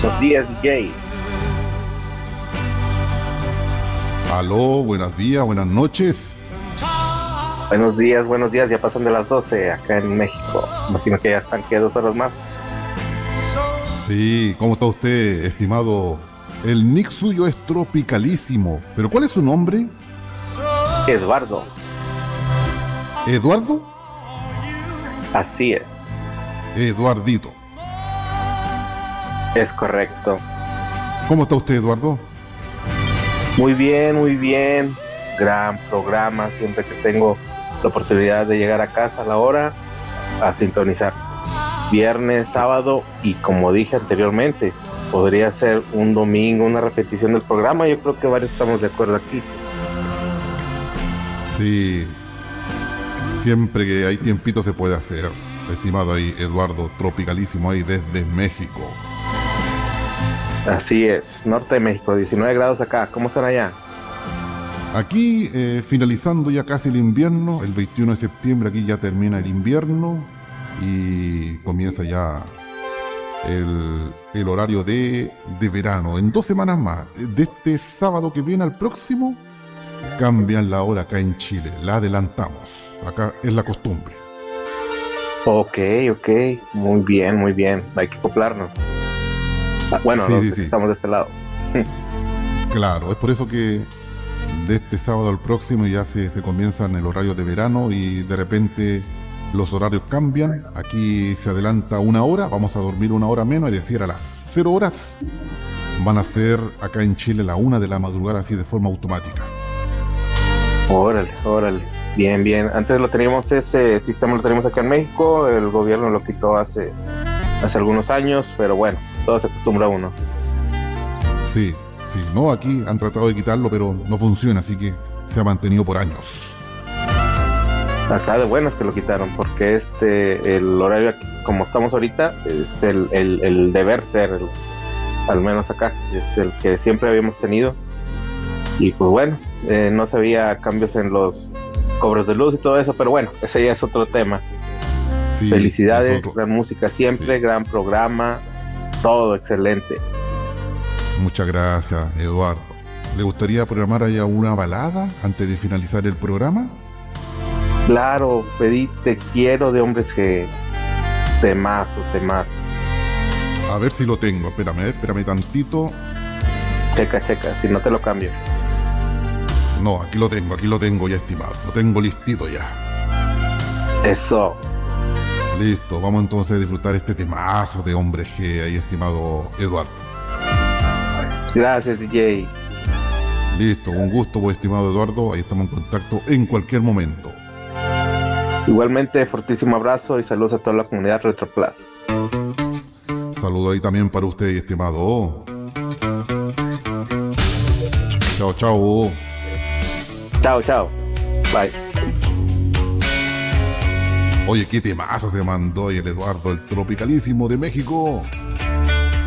Buenos días, DJ. Aló, buenos días, buenas noches. Buenos días, ya pasan de las 12 acá en México. Imagino que ya están que 2 horas más. Sí, ¿cómo está usted, estimado? El nick suyo es tropicalísimo, pero ¿cuál es su nombre? Eduardo, ¿Eduardo? así Eduardito. es correcto. ¿Cómo está usted, Eduardo? Muy bien. Gran programa, siempre que tengo la oportunidad de llegar a casa a la hora, a sintonizar. Viernes, sábado y como dije anteriormente, podría ser un domingo, una repetición del programa. Yo creo que varios estamos de acuerdo aquí. Sí, siempre que hay tiempito se puede hacer. Estimado ahí, Eduardo, tropicalísimo ahí desde México. Así es, norte de México, 19 grados acá. ¿Cómo están allá? Aquí, finalizando ya casi el invierno, el 21 de septiembre aquí ya termina el invierno y comienza ya el horario de verano. En 2 semanas más, de este sábado que viene al próximo, cambian la hora acá en Chile, la adelantamos. Acá es la costumbre. Ok, muy bien, hay que acoplarnos. Bueno, Sí, sí. estamos de este lado. Claro, es por eso que de este sábado al próximo ya se comienza en el horario de verano y de repente los horarios cambian. Aquí se adelanta 1 hora, vamos a dormir 1 hora menos, es decir, a las 0 horas van a ser acá en Chile la 1 de la madrugada, así de forma automática. Órale. Bien. Antes lo teníamos, ese sistema lo teníamos acá en México, el gobierno lo quitó hace algunos años, pero bueno, todo se acostumbra uno. Sí, no, aquí han tratado de quitarlo, pero no funciona, así que se ha mantenido por años. Acá de buenas que lo quitaron, porque el horario aquí, como estamos ahorita, es el deber ser, al menos acá, es el que siempre habíamos tenido. Y pues bueno, no se veía cambios en los cobros de luz y todo eso, pero bueno, ese ya es otro tema. Sí, Felicidades, gran música siempre, sí. Gran programa, todo excelente. Muchas gracias, Eduardo. ¿Le gustaría programar allá una balada antes de finalizar el programa? Claro, pedí Te Quiero de Hombres G. Temazo. A ver si lo tengo, espérame tantito. Checa, si no te lo cambio. No, aquí lo tengo ya, estimado. Lo tengo listito ya. Eso. Listo, vamos entonces a disfrutar este temazo de Hombres G ahí, estimado Eduardo. Gracias, DJ. Listo, un gusto, pues, estimado Eduardo. Ahí estamos en contacto en cualquier momento. Igualmente, fortísimo abrazo y saludos a toda la comunidad Retro Plus. Saludo ahí también para usted, estimado. Chao. Chao. Bye. Oye, qué temazo se mandó el Eduardo, el tropicalísimo de México.